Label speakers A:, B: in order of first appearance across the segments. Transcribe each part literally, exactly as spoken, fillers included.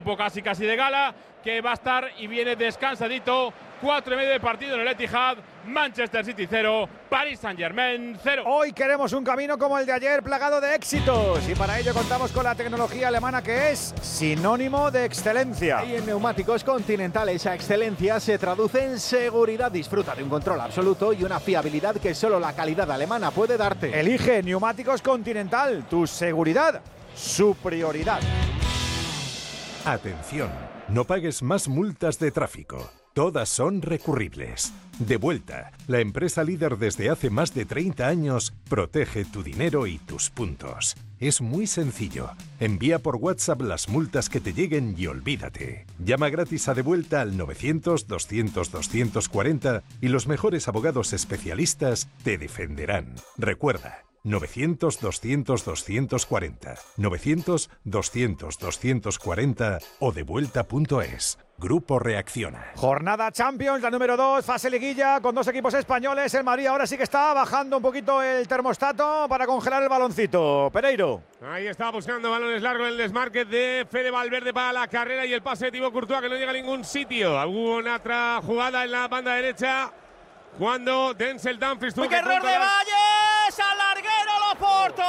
A: casi casi de gala, que va a estar y viene descansadito. Cuatro y medio de partido en el Etihad. Manchester City cero, Paris Saint-Germain cero.
B: Hoy queremos un camino como el de ayer, plagado de éxitos, y para ello contamos con la tecnología alemana, que es sinónimo de excelencia.
C: Y en Neumáticos Continental esa excelencia se traduce en seguridad. Disfruta de un control absoluto y una fiabilidad que solo la calidad alemana puede darte.
B: Elige Neumáticos Continental, tu seguridad, su prioridad.
D: Atención, no pagues más multas de tráfico. Todas son recurribles. Devuelta, la empresa líder desde hace más de treinta años, protege tu dinero y tus puntos. Es muy sencillo. Envía por WhatsApp las multas que te lleguen y olvídate. Llama gratis a Devuelta al novecientos, doscientos, doscientos cuarenta y los mejores abogados especialistas te defenderán. Recuerda, novecientos, doscientos, doscientos cuarenta, novecientos, doscientos, doscientos cuarenta o devuelta punto es. Grupo Reacciona.
B: Jornada Champions, la número dos, fase liguilla, con dos equipos españoles. El Madrid ahora sí que está bajando un poquito el termostato para congelar el baloncito. Pereiro.
E: Ahí está buscando balones largos el desmarque de Fede Valverde para la carrera y el pase de Thibaut Courtois, que no llega a ningún sitio. Alguna otra jugada en la banda derecha cuando Denzel Dumfries tuvo
F: ¡qué error de Valles! ¡Al larguero Loporto!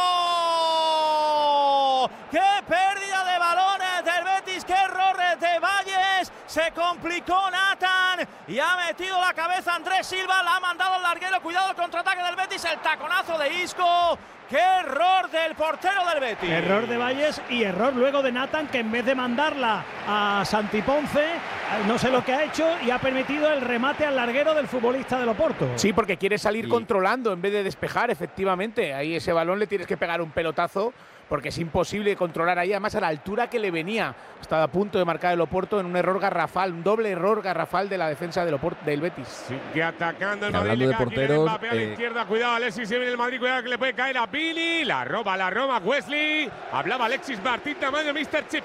F: ¡Qué pérdida de balones del Betis! ¡Qué error de Valles! Se complicó Nathan y ha metido la cabeza Andrés Silva, la ha mandado al larguero. Cuidado el contraataque del Betis, el taconazo de Isco. ¡Qué error del portero del Betis!
G: Error de Valles y error luego de Nathan, que en vez de mandarla a Santi Ponce, no sé lo que ha hecho y ha permitido el remate al larguero del futbolista del Oporto.
H: Sí, porque quiere salir
G: sí.
H: controlando en vez de despejar, efectivamente. Ahí ese balón le tienes que pegar un pelotazo, porque es imposible controlar ahí, además a la altura que le venía. Estaba a punto de marcar el Oporto en un error garrafal, un doble error garrafal de la defensa del, Oporto, del Betis.
E: Sigue atacando el
I: y
E: Madrid.
I: Hablando de porteros,
E: Mbappé a la
I: eh,
E: izquierda, cuidado Alexis, se viene el Madrid, cuidado que le puede caer a Pini. La roba, la roba Wesley. Hablaba Alexis Martín, tamaño míster Chip.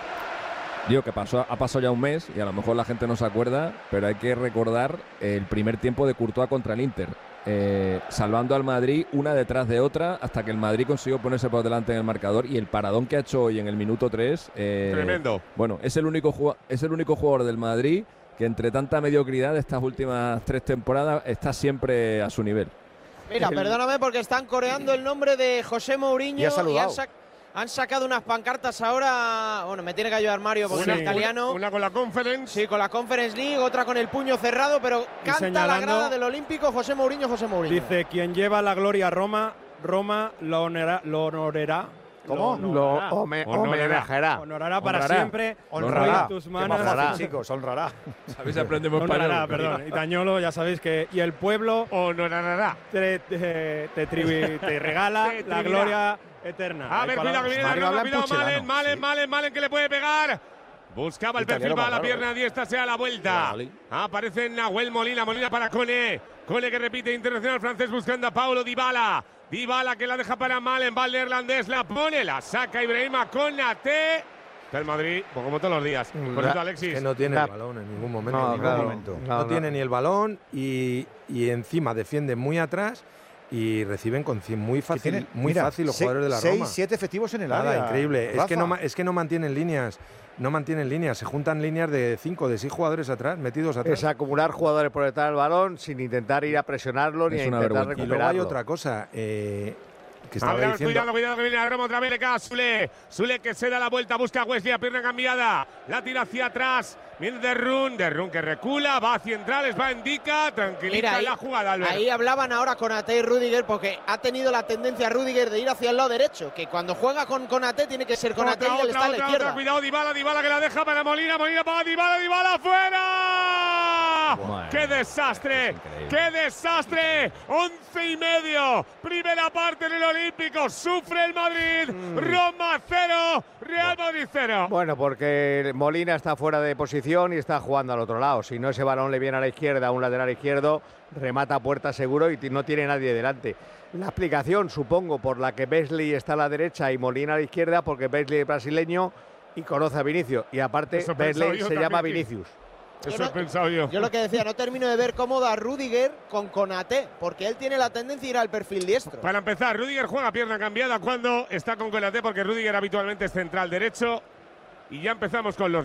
I: Digo que pasó, ha pasado ya un mes y a lo mejor la gente no se acuerda, pero hay que recordar el primer tiempo de Courtois contra el Inter. Eh, salvando al Madrid una detrás de otra hasta que el Madrid consiguió ponerse por delante en el marcador, y el paradón que ha hecho hoy en el minuto tres eh,
E: tremendo.
I: Bueno, es el único es el único jugador del Madrid que entre tanta mediocridad de estas últimas tres temporadas está siempre a su nivel.
F: Mira, perdóname porque están coreando el nombre de José Mourinho
B: y, ha saludado.
F: y han, sac han sacado unas pancartas ahora. Bueno, me tiene que ayudar Mario porque
E: Una,
F: es italiano.
E: Una, una con la Conference.
F: Sí, con la Conference League, otra con el puño cerrado, pero canta la grada del Olímpico José Mourinho, José Mourinho.
J: Dice, quien lleva la gloria a Roma, Roma lo honorará. Lo honorará.
B: ¿Cómo?
H: Lo homenajeará.
J: Honorará para honrará. siempre.
B: Honrará.
J: Tus manos.
B: Honrará, chicos, honrará.
I: ¿Sabéis? Aprendemos
J: honrará,
I: español.
J: perdón. Itañolo, ya sabéis que. Y el pueblo
E: honorará.
J: Te, te, te, tribu, te regala
E: te
J: la gloria eterna.
E: A ver, cuidado que viene la Roma, cuidado, Malen, Malen, Malen, Malen, que le puede pegar. Buscaba el perfil para la pierna diestra, sea la vuelta. Aparece Nahuel Molina, Molina para Cone. Cone que repite, internacional francés buscando a Paulo Dybala. Dybala que la deja para Malen, va el neerlandés, la pone, la saca Ibrahima Konate. Está el Madrid, pues como todos los días. Por eso, Alexis.
K: Que no tiene el balón en ningún momento.
H: No,
K: en ningún
H: claro,
K: momento.
H: no,
K: no
H: no.
K: tiene ni el balón y, y encima defienden muy atrás y reciben con muy fácil,
B: tiene,
K: muy
B: mira,
K: fácil los
B: seis,
K: jugadores de la
B: seis,
K: Roma.
B: siete efectivos en el
K: Nada,
B: área.
K: increíble.
B: Rafa.
K: Es que, no, es que no mantienen líneas. No mantienen líneas. Se juntan líneas de cinco, de seis jugadores atrás, metidos atrás.
H: Es acumular jugadores por detrás del balón sin intentar ir a presionarlo ni a intentar recuperarlo.
K: Y luego hay otra cosa. Eh, que estaba
E: Habrá,
K: diciendo…
E: Cuidado, cuidado que viene la Roma otra vez, le cae a Sule. Sule que se da la vuelta, busca a Wesley, a pierna cambiada. La tira hacia atrás. Viene de Run, de Run que recula, va a centrales, va a indica, tranquiliza
F: Mira, ahí,
E: la jugada, Albert.
F: Ahí hablaban ahora con Ate y Rüdiger, porque ha tenido la tendencia Rüdiger de ir hacia el lado derecho, que cuando juega con, con Ate tiene que ser con Ate y él está a la izquierda.
E: Otra, cuidado, Dybala, Dybala que la deja para Molina, Molina para Dybala, Dybala fuera.
I: Bueno,
E: ¡Qué desastre! ¡Qué desastre! Once y medio, primera parte en el Olímpico, sufre el Madrid, mm. Roma cero, Real Madrid cero.
H: Bueno, porque Molina está fuera de posición y está jugando al otro lado. Si no, ese balón le viene a la izquierda, a un lateral izquierdo, remata a puerta seguro y no tiene nadie delante. La explicación, supongo, por la que Beasley está a la derecha y Molina a la izquierda, porque Beasley es brasileño y conoce a Vinicius. Y aparte, Beasley se llama Vinicius.
E: Eso he pensado yo.
F: Yo lo que decía, no termino de ver cómo da Rüdiger con Konate, porque él tiene la tendencia a ir al perfil diestro.
E: Para empezar, Rüdiger juega pierna cambiada cuando está con Konate, porque Rüdiger habitualmente es central derecho. y ya empezamos con los